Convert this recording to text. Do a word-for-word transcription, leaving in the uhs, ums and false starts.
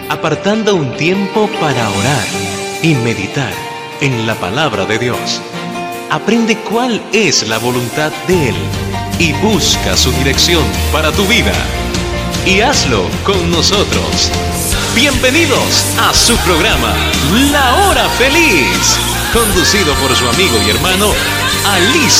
apartando un tiempo para orar y meditar en la palabra de Dios. Aprende cuál es la voluntad de Él y busca su dirección para tu vida. Y hazlo con nosotros. Bienvenidos a su programa, La Hora Feliz, conducido por su amigo y hermano, Alicio